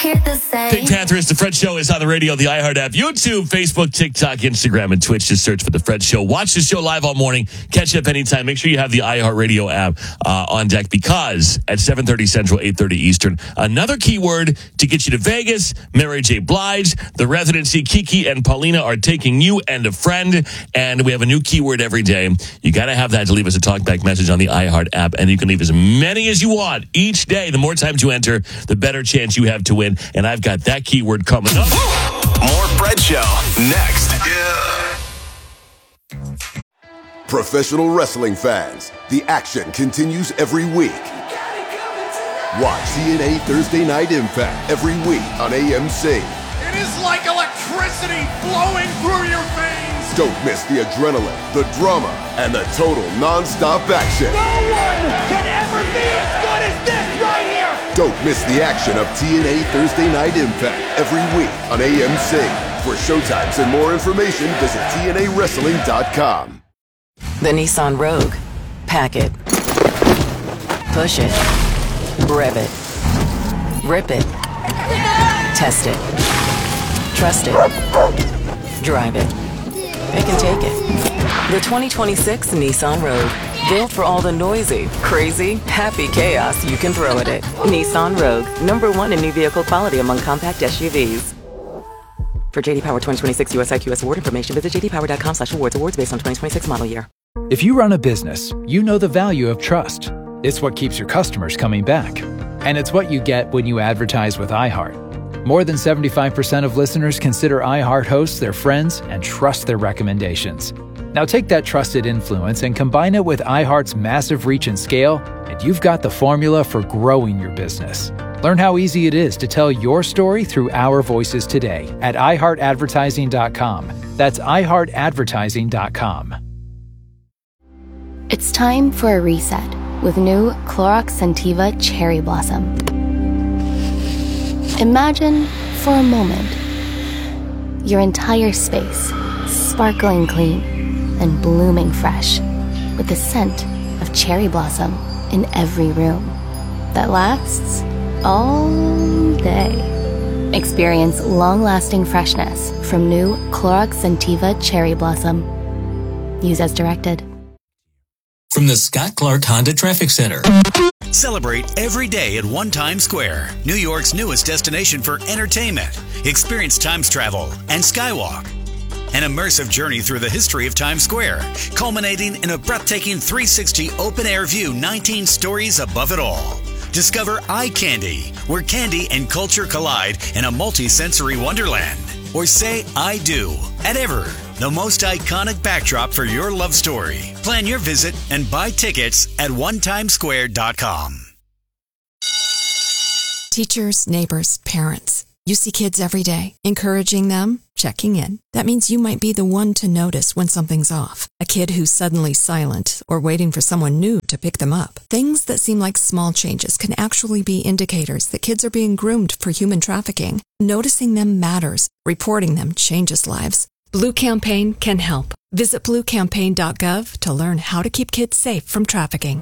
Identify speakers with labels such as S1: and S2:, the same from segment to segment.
S1: Pink Panther is The Fred Show is on the radio, the iHeart app, YouTube, Facebook, TikTok, Instagram, and Twitch. Just search for The Fred Show. Watch the show live all morning. Catch up anytime. Make sure you have the iHeart Radio app on deck because at 7:30 Central, 8:30 Eastern, another keyword to get you to Vegas, Mary J. Blige, The Residency, Kiki and Paulina are taking you and a friend, and we have a new keyword every day. You got to have that to leave us a talkback message on the iHeart app, and you can leave as many as you want each day. The more times you enter, the better chance you have to win, and I've got that keyword coming up.
S2: More Fred Show next.
S3: Professional wrestling fans, the action continues every week. Watch TNA Thursday Night Impact every week on AMC.
S4: It is like electricity flowing through your veins.
S3: Don't miss the adrenaline, the drama, and the total non-stop action.
S4: No one can ever be as good as this right here.
S3: Don't miss the action of TNA Thursday Night Impact every week on AMC. For showtimes and more information, visit TNAWrestling.com.
S5: The Nissan Rogue. Pack it. Push it. Rev it. Rip it. Test it. Trust it. Drive it. It can take it. The 2026 Nissan Rogue. Built for all the noisy, crazy, happy chaos you can throw at it. Nissan Rogue. #1 in new vehicle quality among compact SUVs. For JD Power 2026 US IQS award information, visit jdpower.com/awards. Awards based on 2026 model year.
S6: If you run a business, you know the value of trust. It's what keeps your customers coming back. And it's what you get when you advertise with iHeart. More than 75% of listeners consider iHeart hosts their friends and trust their recommendations. Now take that trusted influence and combine it with iHeart's massive reach and scale, and you've got the formula for growing your business. Learn how easy it is to tell your story through our voices today at iHeartAdvertising.com. That's iHeartAdvertising.com.
S7: It's time for a reset with new Clorox Scentiva Cherry Blossom. Imagine, for a moment, your entire space sparkling clean and blooming fresh with the scent of cherry blossom in every room that lasts all day. Experience long-lasting freshness from new Clorox Scentiva Cherry Blossom. Use as directed.
S8: From the Scott Clark Honda Traffic Center.
S9: Celebrate every day at One Times Square, New York's newest destination for entertainment. Experience Times Travel and Skywalk. An immersive journey through the history of Times Square, culminating in a breathtaking 360 open-air view 19 stories above it all. Discover Eye Candy, where candy and culture collide in a multi-sensory wonderland. Or say I do at Ever, the most iconic backdrop for your love story. Plan your visit and buy tickets at onetimesquare.com.
S10: Teachers, neighbors, parents. You see kids every day, encouraging them, checking in. That means you might be the one to notice when something's off. A kid who's suddenly silent or waiting for someone new to pick them up. Things that seem like small changes can actually be indicators that kids are being groomed for human trafficking. Noticing them matters. Reporting them changes lives. Blue Campaign can help. Visit bluecampaign.gov to learn how to keep kids safe from trafficking.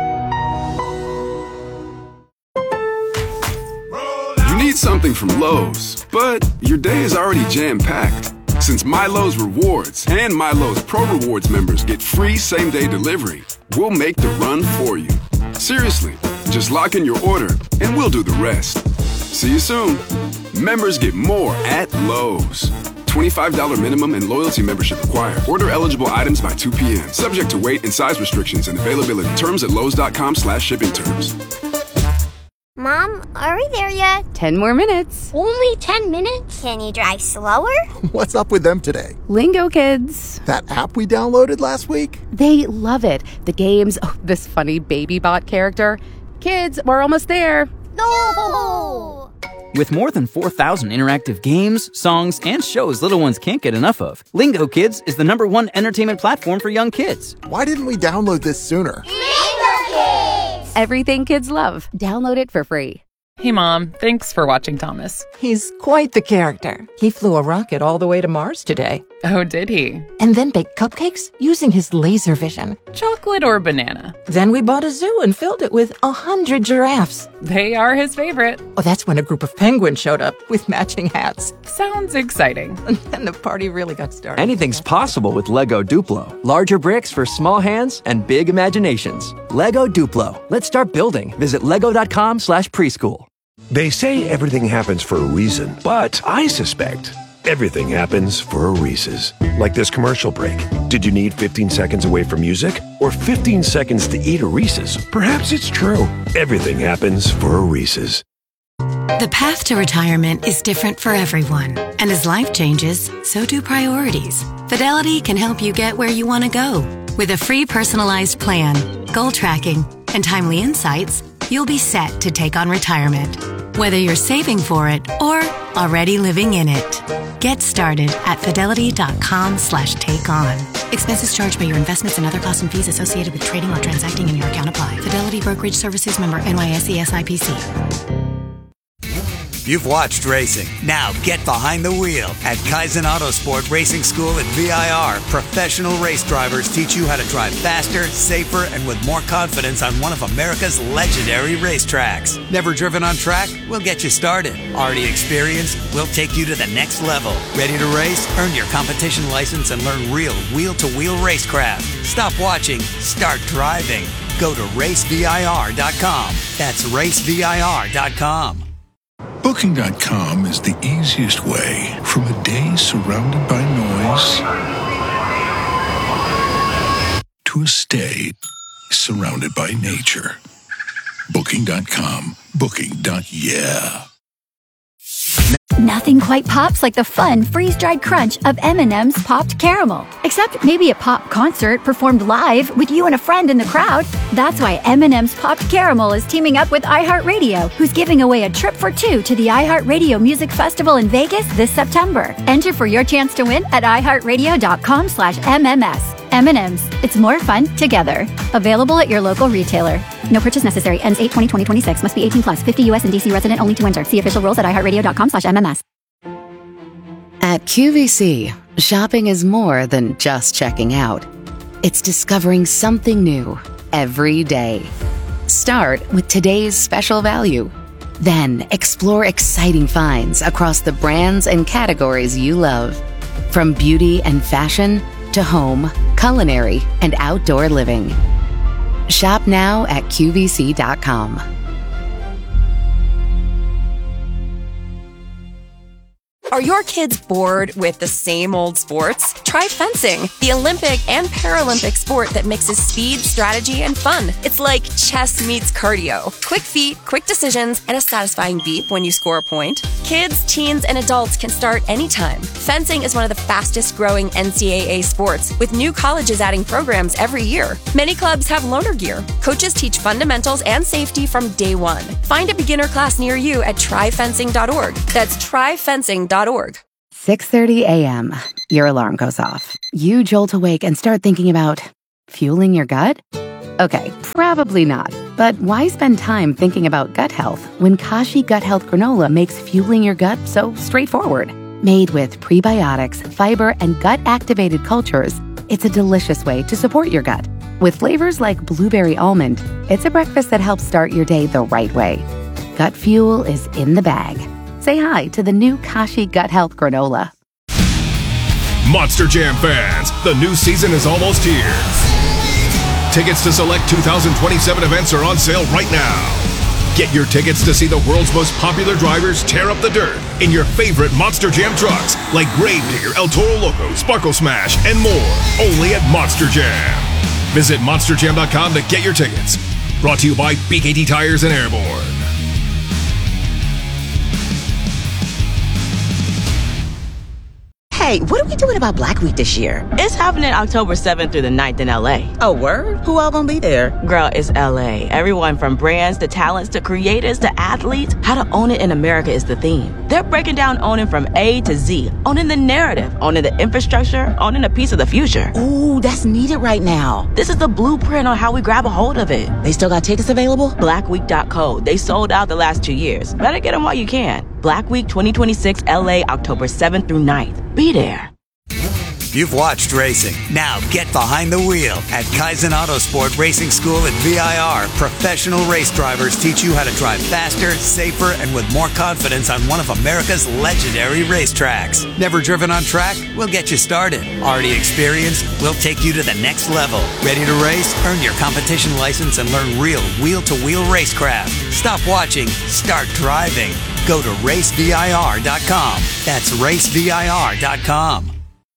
S11: You need something from Lowe's, but your day is already jam-packed. Since MyLowe's Rewards and MyLowe's Pro Rewards members get free same-day delivery, we'll make the run for you. Seriously, just lock in your order and we'll do the rest. See you soon. Members get more at Lowe's. $25 minimum and loyalty membership required. Order eligible items by 2 p.m. Subject to weight and size restrictions and availability. Terms at lowes.com/shipping terms.
S12: Mom, are we there yet?
S13: 10 more minutes.
S12: Only 10 minutes? Can you drive slower?
S14: What's up with them today?
S13: Lingo Kids.
S14: That app we downloaded last week?
S13: They love it. The games, this funny baby bot character. Kids, we're almost there.
S12: No!
S15: With more than 4,000 interactive games, songs, and shows little ones can't get enough of, Lingo Kids is the #1 entertainment platform for young kids.
S14: Why didn't we download this sooner?
S12: Lingo Kids!
S13: Everything kids love. Download it for free.
S16: Hey, Mom. Thanks for watching Thomas.
S17: He's quite the character. He flew a rocket all the way to Mars today.
S13: Oh, did he?
S16: And then baked cupcakes using his laser vision.
S13: Chocolate or banana?
S16: Then we bought a zoo and filled it with 100 giraffes.
S13: They are his favorite.
S16: Oh, that's when a group of penguins showed up with matching hats.
S13: Sounds exciting.
S16: And then the party really got started.
S17: Anything's possible with Lego Duplo. Larger bricks for small hands and big imaginations. Lego Duplo. Let's start building. Visit lego.com/preschool.
S18: They say everything happens for a reason, but I suspect everything happens for a Reese's. Like this commercial break. Did you need 15 seconds away from music? Or 15 seconds to eat a Reese's? Perhaps it's true. Everything happens for a Reese's.
S19: The path to retirement is different for everyone. And as life changes, so do priorities. Fidelity can help you get where you want to go. With a free personalized plan, goal tracking, and timely insights, you'll be set to take on retirement. Whether you're saving for it or already living in it. Get started at fidelity.com/takeon. Expenses charged by your investments and other costs and fees associated with trading or transacting in your account apply. Fidelity Brokerage Services, member NYSE SIPC.
S9: You've watched racing. Now get behind the wheel. At Kaizen Autosport Racing School at VIR, professional race drivers teach you how to drive faster, safer, and with more confidence on one of America's legendary racetracks. Never driven on track? We'll get you started. Already experienced? We'll take you to the next level. Ready to race? Earn your competition license and learn real wheel-to-wheel racecraft. Stop watching. Start driving. Go to racevir.com. That's racevir.com.
S20: Booking.com is the easiest way from a day surrounded by noise to a stay surrounded by nature. Booking.com. Booking.yeah.
S21: Nothing quite pops like the fun freeze-dried crunch of M&M's Popped Caramel. Except maybe a pop concert performed live with you and a friend in the crowd. That's why M&M's Popped Caramel is teaming up with iHeartRadio, who's giving away a trip for two to the iHeartRadio Music Festival in Vegas this September. Enter for your chance to win at iHeartRadio.com/MMS. M&M's. It's more fun together. Available at your local retailer. No purchase necessary. Ends 8/20/2026. Must be 18 plus. 50 U.S. and D.C. resident only to enter. See official rules at iHeartRadio.com/MMS.
S5: At QVC, shopping is more than just checking out. It's discovering something new every day. Start with today's special value. Then explore exciting finds across the brands and categories you love. From beauty and fashion to home, culinary, and outdoor living. Shop now at QVC.com.
S22: Are your kids bored with the same old sports? Try fencing, the Olympic and Paralympic sport that mixes speed, strategy, and fun. It's like chess meets cardio. Quick feet, quick decisions, and a satisfying beep when you score a point. Kids, teens, and adults can start anytime. Fencing is one of the fastest growing NCAA sports, with new colleges adding programs every year. Many clubs have loaner gear. Coaches teach fundamentals and safety from day one. Find a beginner class near you at tryfencing.org. That's tryfencing.org.
S13: 6:30 a.m. Your alarm goes off. You jolt awake and start thinking about fueling your gut? Okay, probably not. But why spend time thinking about gut health when Kashi Gut Health Granola makes fueling your gut so straightforward? Made with prebiotics, fiber, and gut-activated cultures, it's a delicious way to support your gut. With flavors like blueberry almond, it's a breakfast that helps start your day the right way. Gut fuel is in the bag. Say hi to the new Kashi Gut Health Granola.
S23: Monster Jam fans, the new season is almost here. Tickets to select 2027 events are on sale right now. Get your tickets to see the world's most popular drivers tear up the dirt in your favorite Monster Jam trucks like Gravedigger, El Toro Loco, Sparkle Smash, and more. Only at Monster Jam. Visit monsterjam.com to get your tickets. Brought to you by BKT Tires and Airborne.
S24: Hey, what are we doing about Black Week this year?
S25: It's happening October 7th through the 9th in LA.
S24: Oh, word? Who all gonna be there?
S25: Girl, it's LA. Everyone from brands to talents to creators to athletes. How to own it in America is the theme. They're breaking down owning from A to Z. Owning the narrative, owning the infrastructure, owning a piece of the future.
S24: Ooh, that's needed right now.
S25: This is the blueprint on how we grab a hold of it.
S24: They still got tickets available?
S25: Blackweek.co. They sold out the last 2 years. Better get them while you can. Black Week 2026 LA, October 7th through 9th. Be there.
S9: You've watched racing. Now get behind the wheel at Kaizen Autosport Racing School at VIR. Professional race drivers teach you how to drive faster, safer, and with more confidence on one of America's legendary racetracks. Never driven on track? We'll get you started. Already experienced? We'll take you to the next level. Ready to race? Earn your competition license and learn real wheel-to-wheel racecraft. Stop watching. Start driving. Go to racevir.com. That's racevir.com.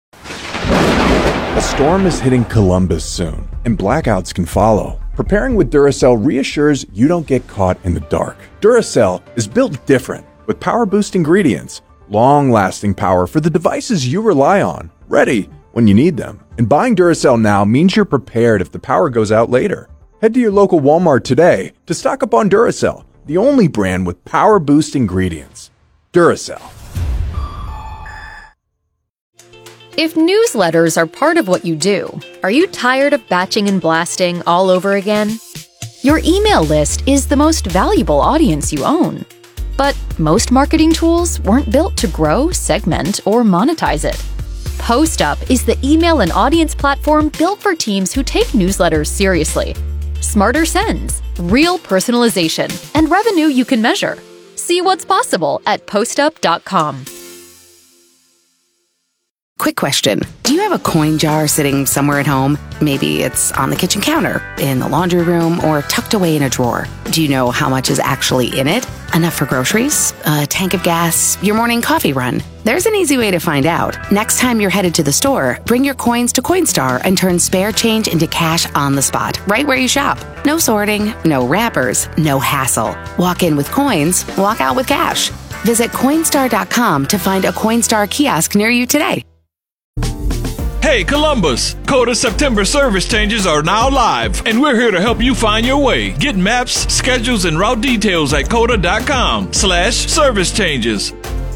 S1: A storm is hitting Columbus soon, and blackouts can follow. Preparing with Duracell reassures you don't get caught in the dark. Duracell is built different, with power-boost ingredients, long-lasting power for the devices you rely on, ready when you need them. And buying Duracell now means you're prepared if the power goes out later. Head to your local Walmart today to stock up on Duracell, the only brand with power-boost ingredients. Duracell.
S2: If newsletters are part of what you do, are you tired of batching and blasting all over again? Your email list is the most valuable audience you own. But most marketing tools weren't built to grow, segment, or monetize it. PostUp is the email and audience platform built for teams who take newsletters seriously. Smarter sends, real personalization, and revenue you can measure. See what's possible at postup.com.
S13: Quick question. Do you have a coin jar sitting somewhere at home? Maybe it's on the kitchen counter, in the laundry room, or tucked away in a drawer. Do you know how much is actually in it? Enough for groceries? A tank of gas? Your morning coffee run? There's an easy way to find out. Next time you're headed to the store, bring your coins to Coinstar and turn spare change into cash on the spot, right where you shop. No sorting, no wrappers, no hassle. Walk in with coins, walk out with cash. Visit Coinstar.com to find a Coinstar kiosk near you today.
S3: Hey Columbus! Coda September service changes are now live, and we're here to help you find your way. Get maps, schedules, and route details at coda.com/service changes.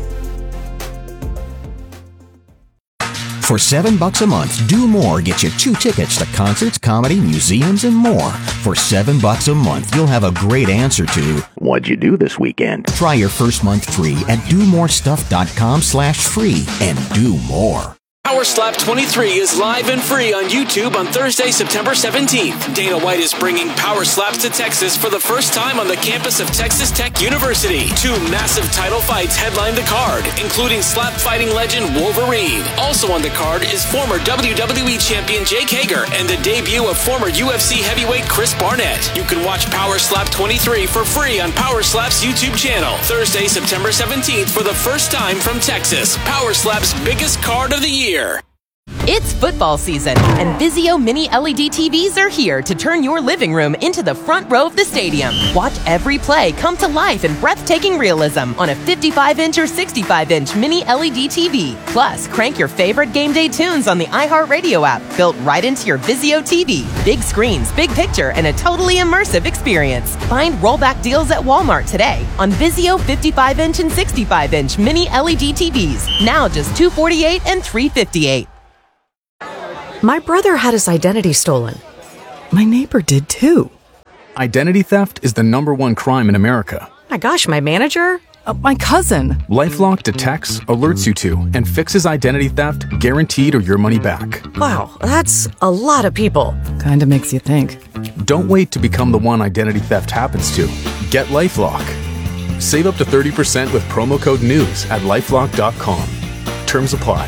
S4: For $7 a month, Do More gets you 2 tickets to concerts, comedy, museums, and more. For $7 a month, you'll have a great answer to what'd you do this weekend? Try your first month free at domorestuff.com/free and do more.
S6: Power Slap 23 is live and free on YouTube on Thursday, September 17th. Dana White is bringing Power Slaps to Texas for the first time on the campus of Texas Tech University. 2 massive title fights headline the card, including slap fighting legend Wolverine. Also on the card is former WWE champion Jake Hager and the debut of former UFC heavyweight Chris Barnett. You can watch Power Slap 23 for free on Power Slap's YouTube channel. Thursday, September 17th for the first time from Texas. Power Slap's biggest card of the year.
S26: It's football season, and Vizio Mini LED TVs are here to turn your living room into the front row of the stadium. Watch every play come to life in breathtaking realism on a 55-inch or 65-inch Mini LED TV. Plus, crank your favorite game day tunes on the iHeartRadio app, built right into your Vizio TV. Big screens, big picture, and a totally immersive experience. Find rollback deals at Walmart today on Vizio 55-inch and 65-inch Mini LED TVs. Now just $248 and $358.
S27: My brother had his identity stolen. My neighbor did too.
S28: Identity theft is the #1 crime in America.
S27: My gosh, my manager? My cousin.
S28: LifeLock detects, alerts you to, and fixes identity theft guaranteed or your money back.
S27: Wow, that's a lot of people.
S28: Kinda makes you think. Don't wait to become the one identity theft happens to. Get LifeLock. Save up to 30% with promo code NEWS at LifeLock.com. Terms apply.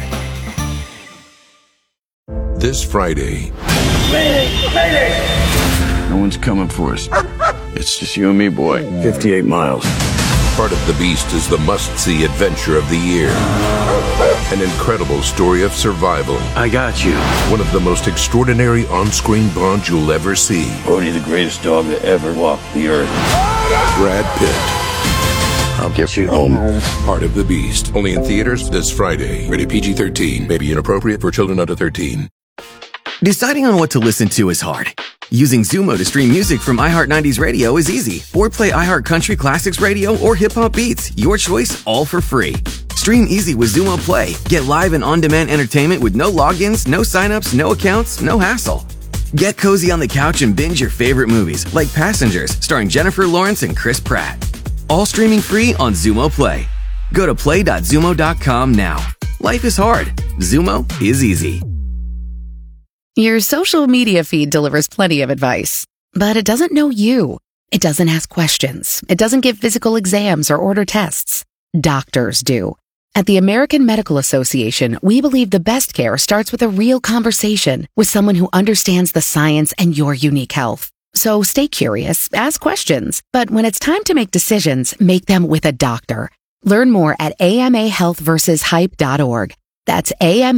S18: This Friday.
S29: No one's coming for us. It's just you and me, boy. 58 miles.
S18: Part of the Beast is the must-see adventure of the year. An incredible story of survival.
S29: I got you.
S18: One of the most extraordinary on-screen bonds you'll ever see.
S29: Bodhi, the greatest dog that ever walked the earth.
S18: Brad Pitt.
S29: I'll get you home.
S18: Part of the Beast. Only in theaters this Friday. Rated PG-13. May be inappropriate for children under 13.
S30: Deciding on what to listen to is hard. Using Xumo to stream music from iHeart 90s Radio is easy. Or play iHeart Country Classics Radio or Hip Hop Beats. Your choice, all for free. Stream easy with Xumo Play. Get live and on-demand entertainment with no logins, no signups, no accounts, no hassle. Get cozy on the couch and binge your favorite movies, like Passengers, starring Jennifer Lawrence and Chris Pratt. All streaming free on Xumo Play. Go to play.xumo.com now. Life is hard. Zumo is easy.
S13: Your social media feed delivers plenty of advice, but it doesn't know you. It doesn't ask questions. It doesn't give physical exams or order tests. Doctors do. At the American Medical Association, we believe the best care starts with a real conversation with someone who understands the science and your unique health. So stay curious, ask questions, but when it's time to make decisions, make them with a doctor. Learn more at amahealthversushype.org. That's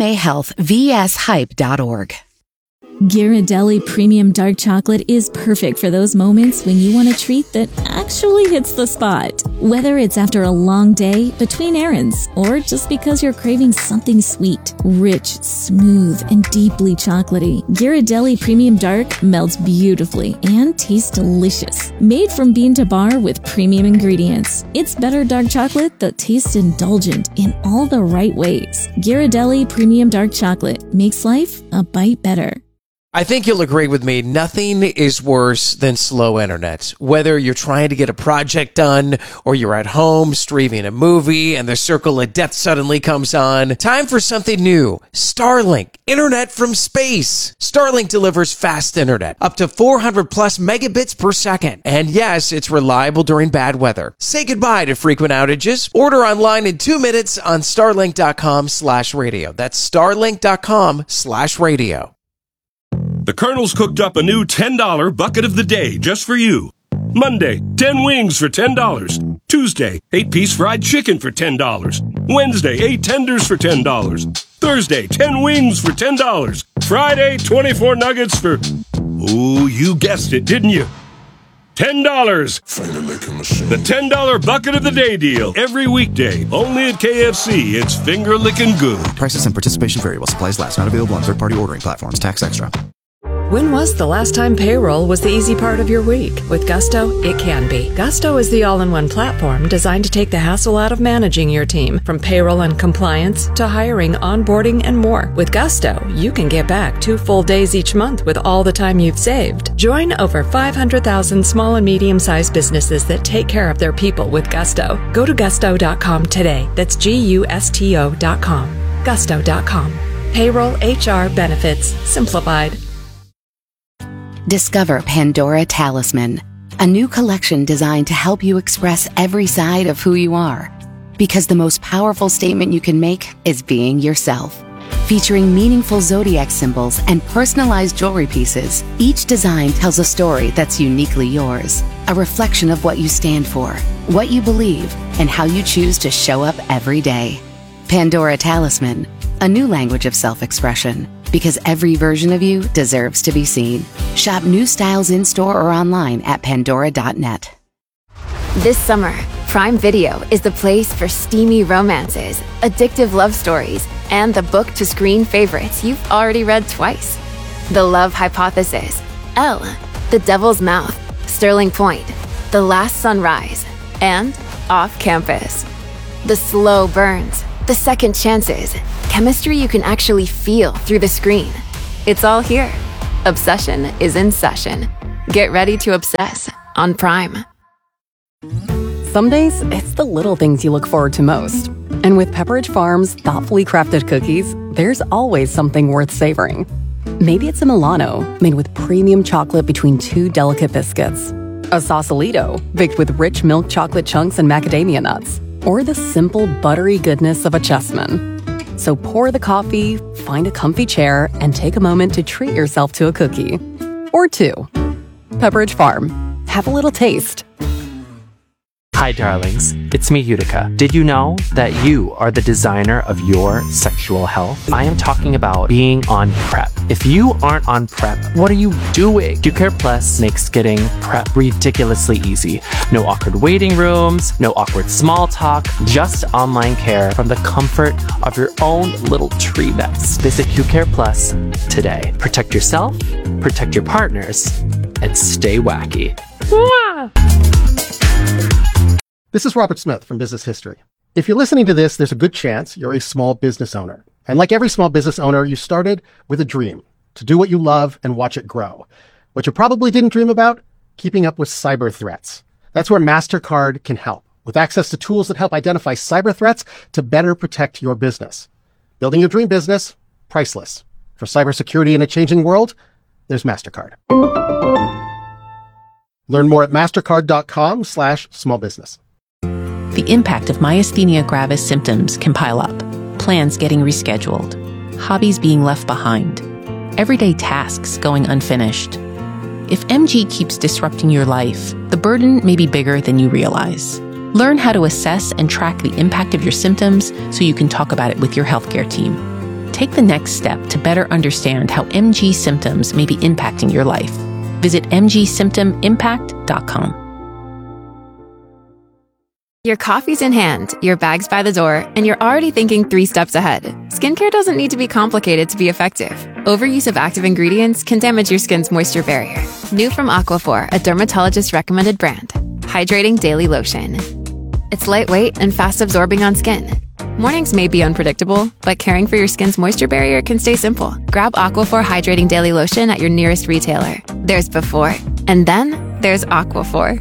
S13: amahealthvshype.org.
S7: Ghirardelli Premium Dark Chocolate is perfect for those moments when you want a treat that actually hits the spot. Whether it's after a long day, between errands, or just because you're craving something sweet, rich, smooth, and deeply chocolatey, Ghirardelli Premium Dark melts beautifully and tastes delicious. Made from bean to bar with premium ingredients, it's better dark chocolate that tastes indulgent in all the right ways. Ghirardelli Premium Dark Chocolate makes life a bite better.
S8: I think you'll agree with me, nothing is worse than slow internet. Whether you're trying to get a project done or you're at home streaming a movie and the circle of death suddenly comes on, time for something new. Starlink, internet from space. Starlink delivers fast internet, up to 400 plus megabits per second. And yes, it's reliable during bad weather. Say goodbye to frequent outages. Order online in 2 minutes on starlink.com/radio. That's starlink.com/radio.
S10: The Colonel's cooked up a new $10 bucket of the day just for you. Monday, 10 wings for $10. Tuesday, 8-piece fried chicken for $10. Wednesday, 8 tenders for $10. Thursday, 10 wings for $10. Friday, 24 nuggets for... Ooh, you guessed it, didn't you? $10. The $10 bucket of the day deal. Every weekday. Only at KFC. It's finger-licking good.
S11: Prices and participation vary while supplies last. Not available on third-party ordering platforms. Tax extra.
S27: When was the last time payroll was the easy part of your week? With Gusto, it can be. Gusto is the all-in-one platform designed to take the hassle out of managing your team, from payroll and compliance to hiring, onboarding, and more. With Gusto, you can get back 2 full days each month with all the time you've saved. Join over 500,000 small and medium-sized businesses that take care of their people with Gusto. Go to gusto.com today. That's GUSTO.com. Gusto.com. Payroll, HR, benefits, simplified.
S13: Discover Pandora Talisman, a new collection designed to help you express every side of who you are. Because the most powerful statement you can make is being yourself. Featuring meaningful zodiac symbols and personalized jewelry pieces, each design tells a story that's uniquely yours. A reflection of what you stand for, what you believe, and how you choose to show up every day. Pandora Talisman, a new language of self-expression. Because every version of you deserves to be seen. Shop new styles in-store or online at pandora.net.
S12: This summer, Prime Video is the place for steamy romances, addictive love stories, and the book-to-screen favorites you've already read twice. The Love Hypothesis, Elle, The Devil's Mouth, Sterling Point, The Last Sunrise, and Off Campus. The slow burns, the second chances, chemistry you can actually feel through the screen. It's all here. Obsession is in session. Get ready to obsess on Prime.
S14: Some days, it's the little things you look forward to most. And with Pepperidge Farm's thoughtfully crafted cookies, there's always something worth savoring. Maybe it's a Milano, made with premium chocolate between 2 delicate biscuits. A Sausalito, baked with rich milk chocolate chunks and macadamia nuts. Or the simple, buttery goodness of a Chessman. So pour the coffee, find a comfy chair, and take a moment to treat yourself to a cookie. Or 2. Pepperidge Farm. Have a little taste.
S15: Hi, darlings. It's me, Utica. Did you know that you are the designer of your sexual health? I am talking about being on PrEP. If you aren't on PrEP, what are you doing? QCare Plus makes getting PrEP ridiculously easy. No awkward waiting rooms, no awkward small talk, just online care from the comfort of your own little tree nest. Visit QCare Plus today. Protect yourself, protect your partners, and stay wacky. Mwah!
S16: This is Robert Smith from Business History. If you're listening to this, there's a good chance you're a small business owner. And like every small business owner, you started with a dream to do what you love and watch it grow. What you probably didn't dream about, keeping up with cyber threats. That's where MasterCard can help, with access to tools that help identify cyber threats to better protect your business. Building your dream business, priceless. For cybersecurity in a changing world, there's MasterCard. Learn more at mastercard.com/smallbusiness.
S5: The impact of myasthenia gravis symptoms can pile up. Plans getting rescheduled. Hobbies being left behind. Everyday tasks going unfinished. If MG keeps disrupting your life, the burden may be bigger than you realize. Learn how to assess and track the impact of your symptoms so you can talk about it with your healthcare team. Take the next step to better understand how MG symptoms may be impacting your life. Visit mgsymptomimpact.com.
S12: Your coffee's in hand, your bag's by the door, and you're already thinking 3 steps ahead. Skincare doesn't need to be complicated to be effective. Overuse of active ingredients can damage your skin's moisture barrier. New from Aquaphor, a dermatologist-recommended brand. Hydrating Daily Lotion. It's lightweight and fast-absorbing on skin. Mornings may be unpredictable, but caring for your skin's moisture barrier can stay simple. Grab Aquaphor Hydrating Daily Lotion at your nearest retailer. There's before, and then there's Aquaphor.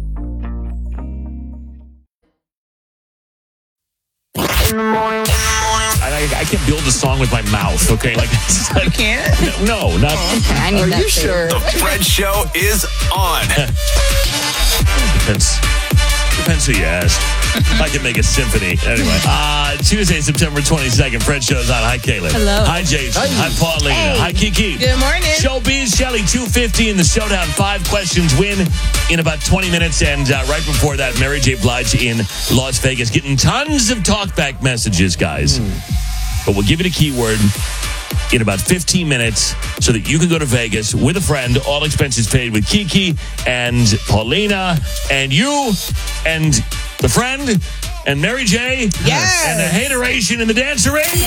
S9: I can't build a song with my mouth, okay? Like,
S17: you can't?
S9: No, not.
S17: Okay, I need
S9: Are
S17: that
S9: you sure?
S19: The Fred Show is on.
S9: Depends who you ask. I can make a symphony. Anyway, Tuesday, September 22nd, Fred Show's on. Hi, Caleb.
S17: Hello.
S9: Hi, Jason. Hi, Paulina.
S17: Hey.
S9: Hi, Kiki.
S17: Good morning.
S9: Showbiz, Shelly, 250 in the showdown. 5 questions win in about 20 minutes. And right before that, Mary J. Blige in Las Vegas. Getting tons of talkback messages, guys. But we'll give you the keyword in about 15 minutes so that you can go to Vegas with a friend, all expenses paid, with Kiki and Paulina and you and the friend and Mary J.
S17: Yes.
S9: And the hateration and the danceration.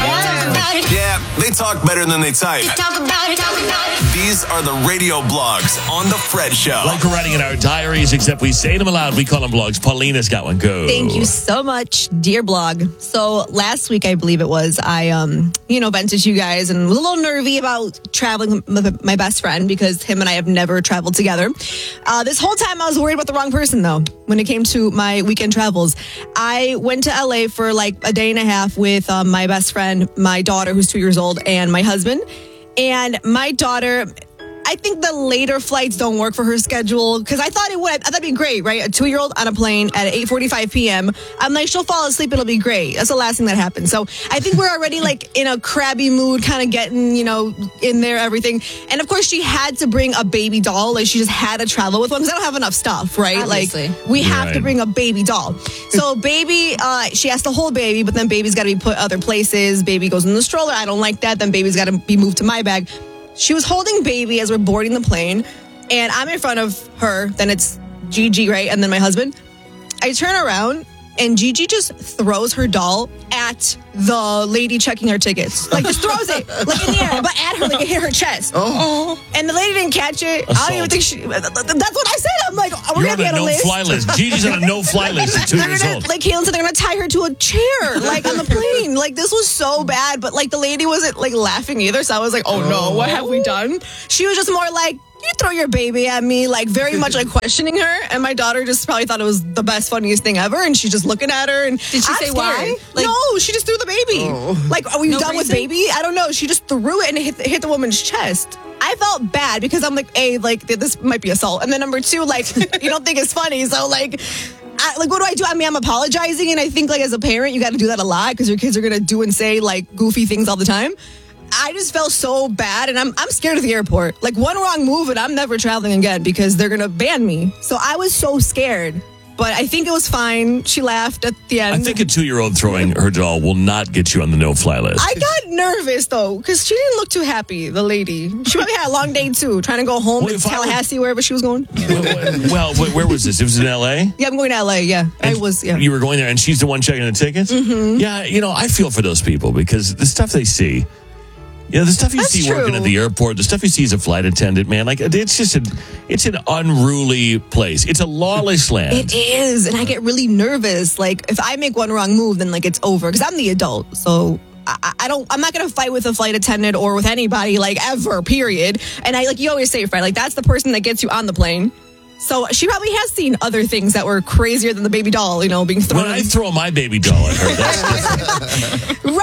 S19: Yeah, they talk better than they type.
S17: Talk about it.
S19: These are the radio blogs on The Fred Show.
S9: Like we're writing in our diaries, except we say them aloud. We call them blogs. Paulina's got one. Go.
S17: Thank you so much, dear blog. So last week, I believe it was, I vented to you guys and was a little nervy about traveling with my best friend because him and I have never traveled together. This whole time, I was worried about the wrong person, though, when it came to my weekend travels. I went to LA for like a day and a half with my best friend, my daughter, who's 2 years old, and my husband. And my daughter, I think the later flights don't work for her schedule because I thought it would. I thought it'd be great, right? A 2-year-old on a plane at 8:45 p.m. I'm like, she'll fall asleep. It'll be great. That's the last thing that happens. So I think we're already like in a crabby mood, kind of getting, in there, everything. And of course, she had to bring a baby doll. Like she just had to travel with one because I don't have enough stuff, right?
S20: Obviously.
S17: Like we have to bring a baby doll. So baby, she has to hold baby, but then baby's got to be put other places. Baby goes in the stroller. I don't like that. Then baby's got to be moved to my bag. She was holding baby as we're boarding the plane, and I'm in front of her. Then it's Gigi, right? And then my husband. I turn around, and Gigi just throws her doll at the lady checking her tickets. Like, just throws it, like in the air, but at her, like it hit her chest. Oh. And the lady didn't catch it. I don't even think she... That's what I said. I'm like, we're going to be on a list.
S9: You're on a no-fly list. Gigi's on a no-fly list at 2 years old.
S17: Like, Caitlin said, they're going to tie her to a chair, like, on the plane. Like, this was so bad. But, like, the lady wasn't, like, laughing either. So I was like, oh, no, what have we done? She was just more like, you throw your baby at me, like very much like questioning her. And my daughter just probably thought it was the best, funniest thing ever. And she's just looking at her. And
S20: did she say why?
S17: Like, no, she just threw the baby. Oh. Like, are we done with baby? I don't know. She just threw it and it hit the woman's chest. I felt bad because I'm like, A, like this might be assault. And then number 2, like, you don't think it's funny. So like, what do I do? I mean, I'm apologizing. And I think like as a parent, you got to do that a lot because your kids are going to do and say like goofy things all the time. I just felt so bad, and I'm scared of the airport. Like, one wrong move, and I'm never traveling again because they're going to ban me. So I was so scared. But I think it was fine. She laughed at the end.
S9: I think a 2-year-old throwing her doll will not get you on the no-fly list.
S17: I got nervous, though, because she didn't look too happy, the lady. She probably had a long day, too, trying to go home to Tallahassee, wherever she was going.
S9: Well, where was this? It was in L.A.?
S17: Yeah, I'm going to L.A., yeah.
S9: You were going there, and she's the one checking the tickets?
S17: Mm-hmm.
S9: Yeah, I feel for those people because the stuff they see... the stuff you see working at the airport, the stuff you see as a flight attendant, man, like it's an unruly place. It's a lawless land.
S17: It is, and I get really nervous. Like if I make one wrong move, then like it's over because I'm the adult. So I'm not gonna fight with a flight attendant or with anybody like ever. Period. And like you always say, Fred, like that's the person that gets you on the plane. So she probably has seen other things that were crazier than the baby doll, being thrown.
S9: When I throw my baby doll at her, that's different.
S17: Right.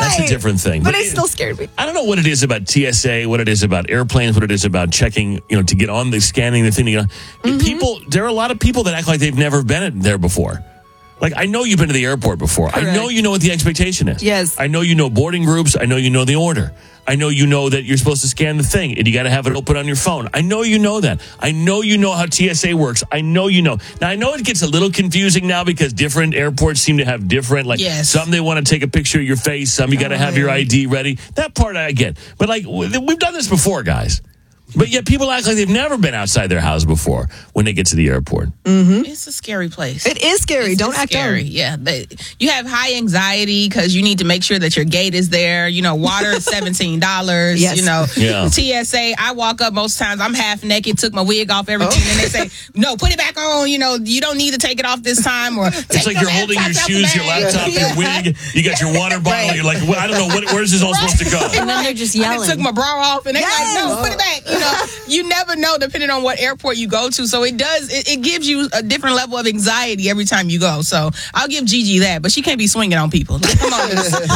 S9: that's a different thing.
S17: But it still scared me.
S9: I don't know what it is about TSA, what it is about airplanes, what it is about checking, to get on the scanning the thing. People, there are a lot of people that act like they've never been there before. Like, I know you've been to the airport before. Correct. I know you know what the expectation is.
S17: Yes.
S9: I know you know boarding groups. I know you know the order. I know you know that you're supposed to scan the thing and you got to have it open on your phone. I know you know that. I know you know how TSA works. I know you know. Now, I know it gets a little confusing now because different airports seem to have different, some they want to take a picture of your face. Some you got to have your ID ready. That part I get. But, we've done this before, guys. But yet people act like they've never been outside their house before when they get to the airport.
S1: Mm-hmm. It's a scary place.
S17: It is scary. Don't act
S1: scary. Yeah. You have high anxiety because you need to make sure that your gate is there. Water is $17.
S17: Yes.
S1: TSA, I walk up most times, I'm half naked, took my wig off, everything, and they say, no, put it back on. You don't need to take it off this time. Or
S9: it's like you're holding your shoes, your laptop, your wig. You got your water bottle. Right. You're like, I don't know, where's this all supposed to go?
S7: And then they're just yelling.
S1: I took my bra off, and they're like, no, put it back. You never know depending on what airport you go to. So it gives you a different level of anxiety every time you go. So I'll give Gigi that, but she can't be swinging on people. Like, come on.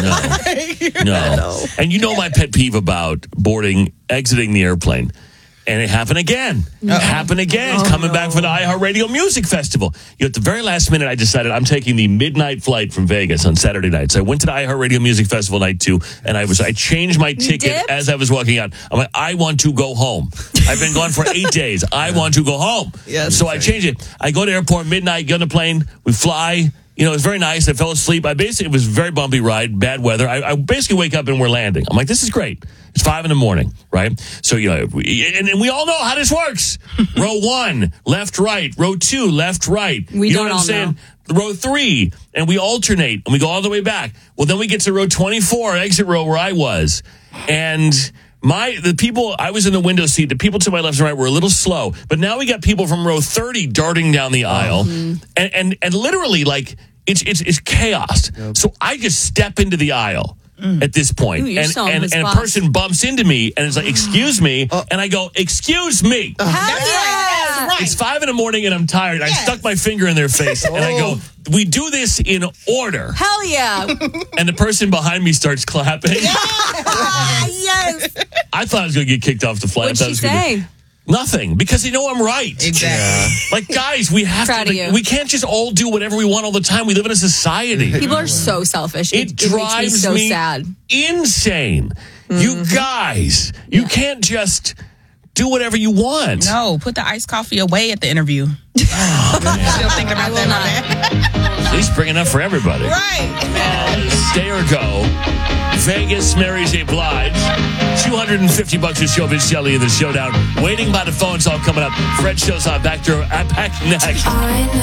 S9: No. And my pet peeve about exiting the airplane. And it happened again. Coming back for the iHeartRadio Music Festival. At the very last minute, I decided I'm taking the midnight flight from Vegas on Saturday night. So I went to the iHeartRadio Music Festival night 2, and I changed my ticket as I was walking out. I'm like, I want to go home. I've been gone for 8 days. I want to go home. Yes, so I changed it. I go to airport midnight, get on the plane, we fly. It was very nice. I fell asleep. It was a very bumpy ride, bad weather. I basically wake up and we're landing. I'm like, this is great. It's 5 a.m, right? So, and we all know how this works. Row 1, left, right. Row 2, left, right.
S7: We
S9: know
S7: don't
S9: what I'm
S7: all
S9: saying?
S7: know.
S9: Row 3, and we alternate, and we go all the way back. Well, then we get to row 24, exit row where I was. And the people, I was in the window seat. The people to my left and right were a little slow. But now we got people from row 30 darting down the aisle. And literally, it's chaos. Yep. So I just step into the aisle. At this point.
S7: Ooh,
S9: and a person bumps into me and is like, excuse me. And I go, excuse me.
S1: Right.
S9: It's 5 a.m. and I'm tired. I stuck my finger in their face and I go, we do this in order.
S7: Hell yeah.
S9: And the person behind me starts clapping.
S7: Yes.
S9: I thought I was going to get kicked off the flight.
S7: What'd she say?
S9: Nothing, because they know I'm right.
S1: Exactly.
S9: Guys, we have to. We can't just all do whatever we want all the time. We live in a society.
S7: People are so selfish. It
S9: drives
S7: makes me so sad.
S9: Insane. Mm-hmm. You guys, you can't just do whatever you want.
S1: No, put the iced coffee away at the interview. Still thinking about that.
S9: At least bring enough for everybody.
S1: Right.
S9: Stay or go. Vegas, Mary J. Blige. $250 to Showbiz Shelly in the showdown. Waiting by the phone. It's all coming up. Fred shows up. Back next.